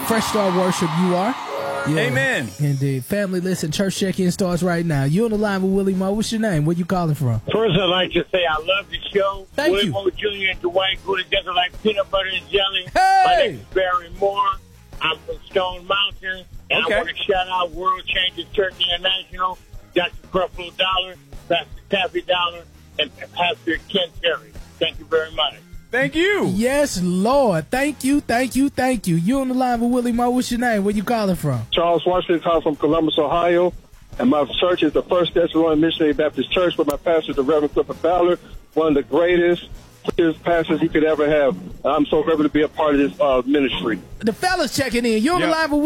Fresh Start Worship, you are. Yeah, Amen. Indeed. Family, listen, church check-in starts right now. You on the line with Willie Moe. What's your name? Where you calling from? First, I'd like to say I love the show. Thank Willie you. Moe Jr. and Dwight go together like peanut butter and jelly. Hey! My name is Barry Moore. I'm from Stone Mountain. And Okay. I want to shout out World Changers Church International, Dr. Creflo Dollar, Pastor Taffy Dollar, and Pastor Ken Terry. Thank you very much. Thank you. Yes, Lord. Thank you, thank you, thank you. You on the line with Willie Moe. What's your name? Where you calling from? Charles Washington, calling from Columbus, Ohio. And my church is the First Thessalonian Missionary Baptist Church, where my pastor is the Reverend Clifford Ballard, one of the greatest pastors you could ever have. I'm so grateful to be a part of this ministry. The fellas checking in. You on the Yep. line with